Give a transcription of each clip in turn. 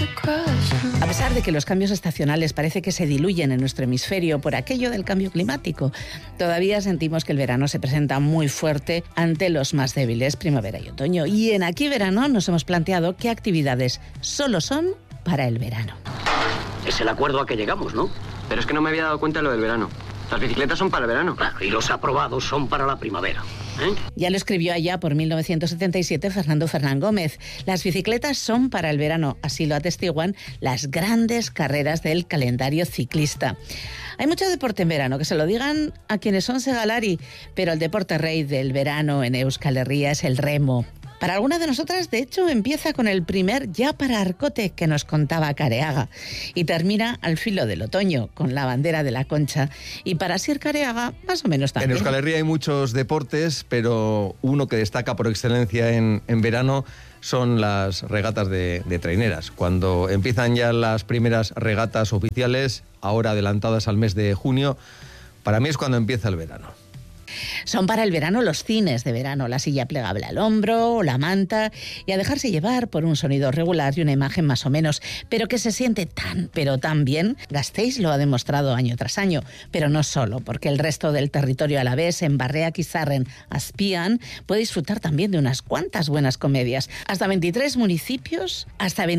A pesar de que los cambios estacionales parece que se diluyen en nuestro hemisferio por aquello del cambio climático, todavía sentimos que el verano se presenta muy fuerte ante los más débiles, primavera y otoño. Y en Aquí Verano nos hemos planteado qué actividades solo son para el verano. Es el acuerdo a que llegamos, ¿no? Pero es que no me había dado cuenta de lo del verano. Las bicicletas son para el verano. Claro, y los aprobados son para la primavera. Ya lo escribió allá por 1977 Fernando Fernán Gómez. Las bicicletas son para el verano, así lo atestiguan las grandes carreras del calendario ciclista. Hay mucho deporte en verano, que se lo digan a quienes son segalari, pero el deporte rey del verano en Euskal Herria es el remo. Para algunas de nosotras, de hecho, empieza con el primer ya para Arcote que nos contaba Careaga y termina al filo del otoño con la bandera de la Concha. Y para Sir Careaga, más o menos también. En Euskal Herria hay muchos deportes, pero uno que destaca por excelencia en verano son las regatas de traineras. Cuando empiezan ya las primeras regatas oficiales, ahora adelantadas al mes de junio, para mí es cuando empieza el verano. Son para el verano los cines de verano, la silla plegable al hombro o la manta, y a dejarse llevar por un sonido regular y una imagen más o menos, pero que se siente tan, pero tan bien. Gasteiz lo ha demostrado año tras año, pero no solo, porque el resto del territorio alavés, en Barreak y Zarren, Azpian, puede disfrutar también de unas cuantas buenas comedias. Hasta 23 municipios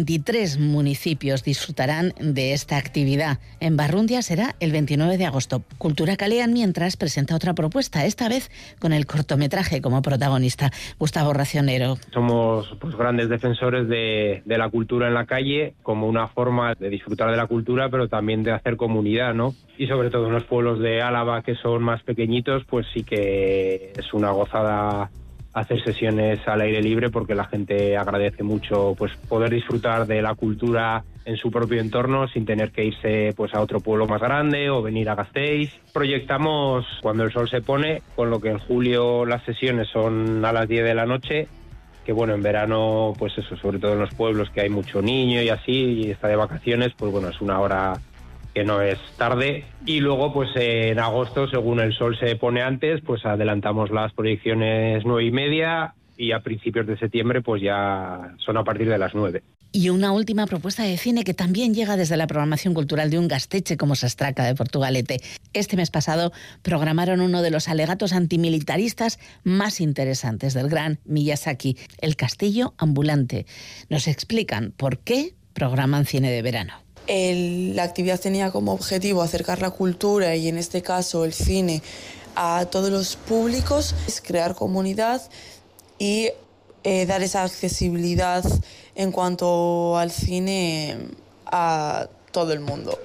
disfrutarán de esta actividad. En Barrundia será el 29 de agosto. Cultura Kalean, mientras, presenta otra propuesta, esta vez con el cortometraje como protagonista. Gustavo Racionero. Somos grandes defensores de la cultura en la calle como una forma de disfrutar de la cultura, pero también de hacer comunidad, ¿no? Y sobre todo en los pueblos de Álava, que son más pequeñitos, pues sí que es una gozada hacer sesiones al aire libre, porque la gente agradece mucho pues poder disfrutar de la cultura en su propio entorno sin tener que irse pues a otro pueblo más grande o venir a Gasteiz. Proyectamos cuando el sol se pone, con lo que en julio las sesiones son a las 10 de la noche, que bueno, en verano pues eso, sobre todo en los pueblos que hay mucho niño y así, y está de vacaciones, pues bueno, es una hora que no es tarde. Y luego pues en agosto, según el sol se pone antes, pues adelantamos las proyecciones 9:30, y a principios de septiembre pues ya son a partir de las 9. Y una última propuesta de cine que también llega desde la programación cultural de un Gasteiz como Sastraca de Portugalete. Este mes pasado programaron uno de los alegatos antimilitaristas más interesantes del gran Miyazaki, El Castillo Ambulante. Nos explican por qué programan cine de verano. La actividad tenía como objetivo acercar la cultura, y en este caso el cine, a todos los públicos, es crear comunidad y dar esa accesibilidad en cuanto al cine a todo el mundo.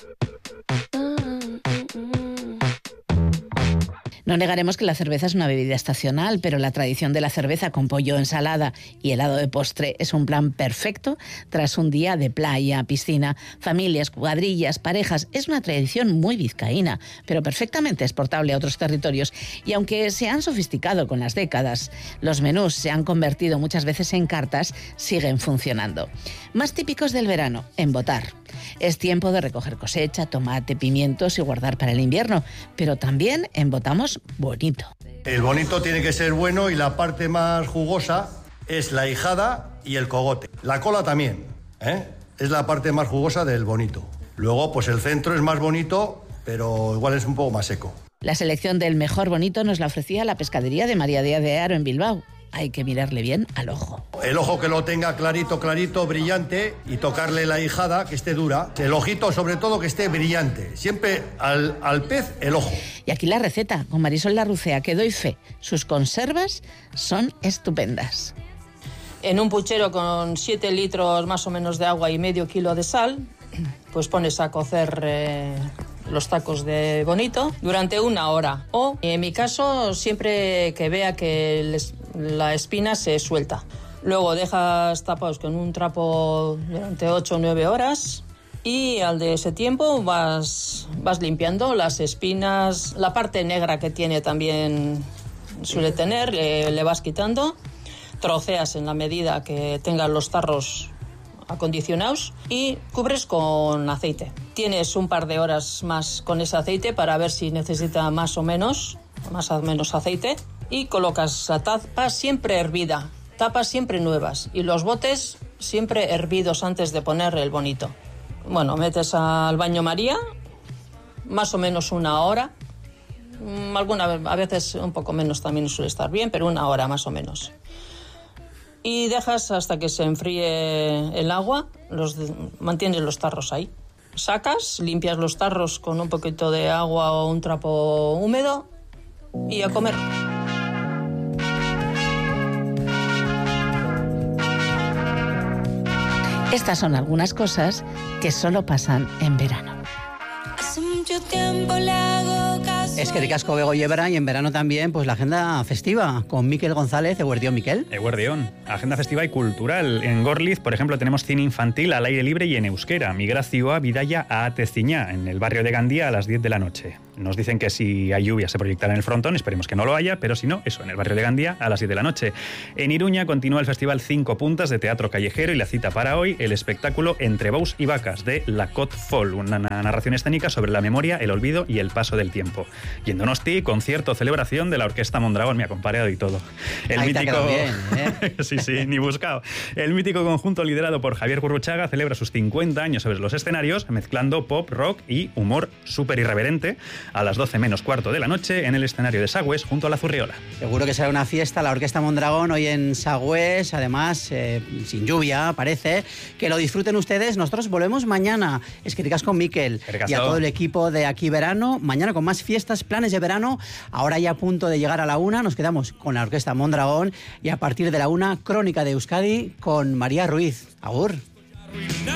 No negaremos que la cerveza es una bebida estacional, pero la tradición de la cerveza con pollo, ensalada y helado de postre es un plan perfecto tras un día de playa, piscina, familias, cuadrillas, parejas. Es una tradición muy vizcaína, pero perfectamente exportable a otros territorios. Y aunque se han sofisticado con las décadas, los menús se han convertido muchas veces en cartas, siguen funcionando. Más típicos del verano, embotar. Es tiempo de recoger cosecha, tomate, pimientos y guardar para el invierno, pero también embotamos bonito. El bonito tiene que ser bueno, y la parte más jugosa es la hijada y el cogote. La cola también, es la parte más jugosa del bonito. Luego, pues el centro es más bonito, pero igual es un poco más seco. La selección del mejor bonito nos la ofrecía la pescadería de María Díaz de Haro en Bilbao. Hay que mirarle bien al ojo. El ojo que lo tenga clarito, clarito, brillante, y tocarle la hijada que esté dura. El ojito, sobre todo, que esté brillante. Siempre al pez, el ojo. Y aquí la receta, con Marisol Larrucea, que doy fe. Sus conservas son estupendas. En un puchero con 7 litros más o menos de agua y medio kilo de sal, pues pones a cocer los tacos de bonito durante 1 hora. O, en mi caso, siempre que vea que la espina se suelta. Luego dejas tapados con un trapo durante 8 o 9 horas, y al de ese tiempo vas limpiando las espinas, la parte negra que tiene también suele tener, le vas quitando, troceas en la medida que tengan los tarros acondicionados y cubres con aceite. Tienes un par de horas más con ese aceite para ver si necesita más o menos aceite, y colocas la tapa siempre hervida, tapas siempre nuevas, y los botes siempre hervidos antes de poner el bonito. Bueno, metes al baño María, más o menos 1 hora. A veces un poco menos también suele estar bien, pero 1 hora más o menos. Y dejas hasta que se enfríe el agua, mantienes los tarros ahí. Sacas, limpias los tarros con un poquito de agua o un trapo húmedo y a comer. Estas son algunas cosas que solo pasan en verano. Hace mucho tiempo le hago caso. Es que ricasco Begoña y en verano también pues la agenda festiva con Miquel González. Eguerdión, Miquel. Eguerdión. Agenda festiva y cultural. En Gorliz, por ejemplo, tenemos cine infantil al aire libre y en euskera. Migrazioa Bidaya a Ateciñá, en el barrio de Gandía a las 10 de la noche. Nos dicen que si hay lluvia se proyectará en el frontón, esperemos que no lo haya, pero si no, eso, en el barrio de Gandía a las 10 de la noche. En Iruña continúa el Festival 5 Puntas de Teatro Callejero y la cita para hoy, el espectáculo Entre Bous y Vacas de La Cot Fol, una narración escénica sobre la memoria, el olvido y el paso del tiempo. Y en Donosti, concierto, celebración de la Orquesta Mondragón, me ha acompañado y todo. El ahí mítico... te ha quedado bien, ¿eh? Sí, ni buscado. El mítico conjunto liderado por Javier Gurruchaga celebra sus 50 años sobre los escenarios, mezclando pop, rock y humor súper irreverente a las 12 menos cuarto de la noche en el escenario de Sagües junto a la Zurriola. Seguro que será una fiesta la Orquesta Mondragón hoy en Sagües, además sin lluvia, parece. Que lo disfruten ustedes. Nosotros volvemos mañana. Es que ricas con Miquel y a todo el equipo de Aquí Verano. Mañana con más fiestas, planes de verano. Ahora ya a punto de llegar a la 1, nos quedamos con la Orquesta Mondragón y a partir de la 1, Crónica de Euskadi con María Ruiz. Agur.